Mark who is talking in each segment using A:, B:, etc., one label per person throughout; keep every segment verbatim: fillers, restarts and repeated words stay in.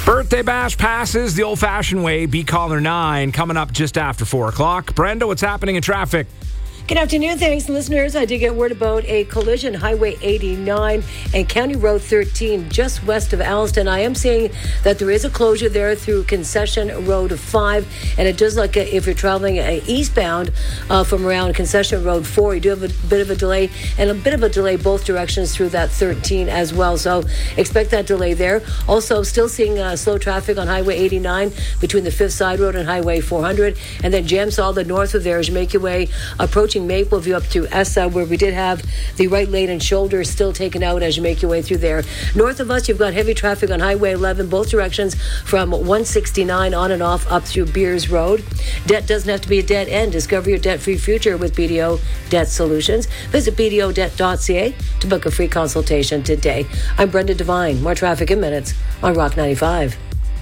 A: Birthday bash passes the old-fashioned way. Be caller nine coming up just after four o'clock. Brenda, what's happening in traffic?
B: Good afternoon, thanks, listeners. I did get word about a collision, Highway eighty-nine and County Road thirteen, just west of Alliston. I am seeing that there is a closure there through Concession Road five, and it does look, if you're traveling uh, eastbound uh, from around Concession Road four, you do have a bit of a delay, and a bit of a delay both directions through that thirteen as well. So expect that delay there. Also, still seeing uh, slow traffic on Highway eighty-nine between the Fifth Side Road and Highway four hundred, and then jam solid north of there as you make your way approaching Mapleview up to Essa, where we did have the right lane and shoulder still taken out as you make your way through there. North of us, you've got heavy traffic on Highway eleven, both directions from one sixty-nine on and off up through Beers Road. Debt doesn't have to be a dead end. Discover your debt-free future with B D O Debt Solutions. Visit b d o debt dot c a to book a free consultation today. I'm Brenda Devine. More traffic in minutes on Rock ninety-five.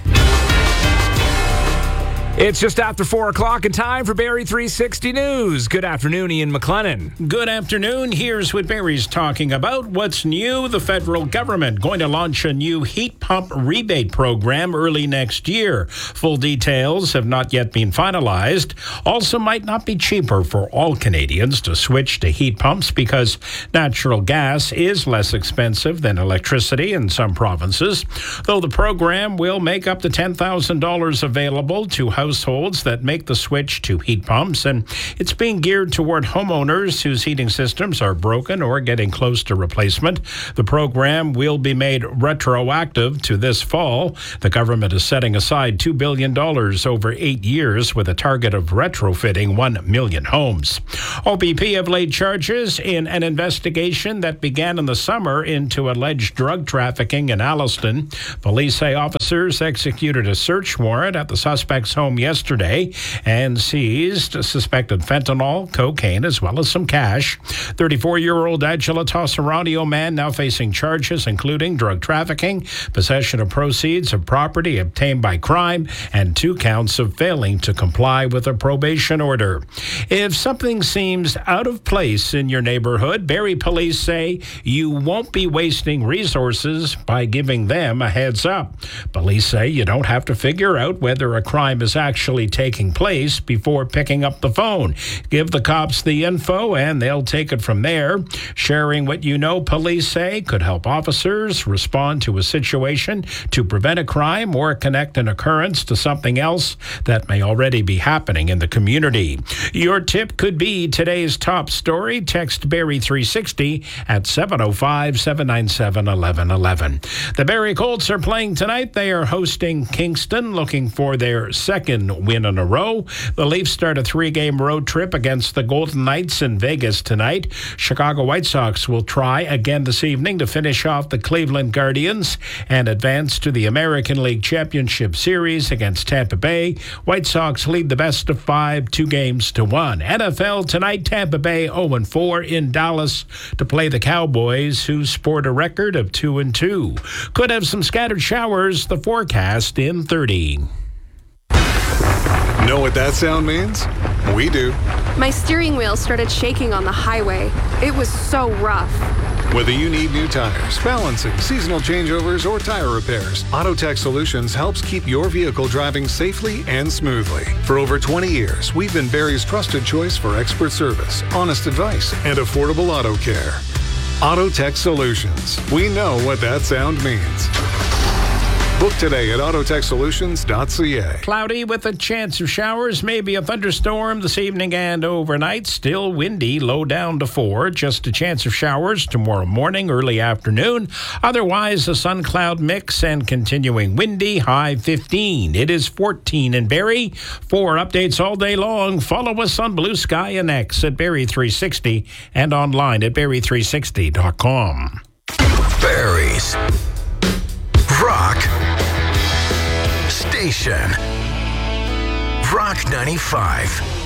A: It's just after four o'clock and time for Barrie three sixty News. Good afternoon, Ian McLennan.
C: Good afternoon. Here's what Barrie's talking about. What's new? The federal government going to launch a new heat pump rebate program early next year. Full details have not yet been finalized. Also might not be cheaper for all Canadians to switch to heat pumps because natural gas is less expensive than electricity in some provinces. Though the program will make up to ten thousand dollars available to households households that make the switch to heat pumps, and it's being geared toward homeowners whose heating systems are broken or getting close to replacement. The program will be made retroactive to this fall. The government is setting aside two billion dollars over eight years with a target of retrofitting one million homes. O B P have laid charges in an investigation that began in the summer into alleged drug trafficking in Alliston. Police say officers executed a search warrant at the suspect's home yesterday and seized suspected fentanyl, cocaine, as well as some cash. thirty-four-year-old Angela Tossaranio man now facing charges including drug trafficking, possession of proceeds of property obtained by crime, and two counts of failing to comply with a probation order. If something seems out of place in your neighborhood, Barrie police say you won't be wasting resources by giving them a heads up. Police say you don't have to figure out whether a crime is actually taking place before picking up the phone. Give the cops the info and they'll take it from there. Sharing what you know, police say, could help officers respond to a situation to prevent a crime or connect an occurrence to something else that may already be happening in the community. Your tip could be today's top story. Text Barrie three sixty at seven oh five, seven nine seven, one one one one. The Barrie Colts are playing tonight. They are hosting Kingston, looking for their second win in a row. The Leafs start a three-game road trip against the Golden Knights in Vegas tonight. Chicago White Sox will try again this evening to finish off the Cleveland Guardians and advance to the American League Championship Series against Tampa Bay. White Sox lead the best of five, two games to one. N F L tonight, Tampa Bay oh and four in Dallas to play the Cowboys, who sport a record of two and two. Could have some scattered showers. The forecast in thirty.
D: Know what that sound means? We do.
E: My steering wheel started shaking on the highway. It was so rough.
D: Whether you need new tires, balancing, seasonal changeovers, or tire repairs, AutoTech Solutions helps keep your vehicle driving safely and smoothly. For over twenty years, we've been Barrie's trusted choice for expert service, honest advice, and affordable auto care. AutoTech Solutions. We know what that sound means. Book today at autotech solutions dot c a.
C: Cloudy with a chance of showers, maybe a thunderstorm this evening and overnight. Still windy, low down to four. Just a chance of showers tomorrow morning, early afternoon. Otherwise, a sun-cloud mix and continuing windy, high fifteen. It is fourteen in Barrie. For updates all day long, follow us on Blue Sky and X at Barrie three sixty and online at barrie three sixty dot com.
F: Barrie's Rock Station. Rock ninety-five.